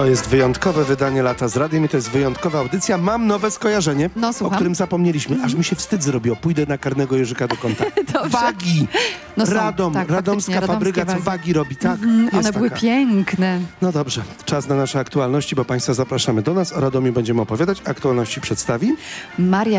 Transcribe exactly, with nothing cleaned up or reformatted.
To jest wyjątkowe wydanie Lata z Radiem i to jest wyjątkowa audycja. Mam nowe skojarzenie, No, o słucham. którym zapomnieliśmy. Aż mi się wstyd zrobiło. Pójdę na Karnego Jerzyka do konta. Wagi! No są, Radom, tak, radomska faktycznie, fabryka, radomskie co wagi. wagi robi, tak? Mm, Jest one były taka. piękne. No dobrze, czas na nasze aktualności, bo Państwa zapraszamy do nas. O Radomiu będziemy opowiadać. Aktualności przedstawi Maria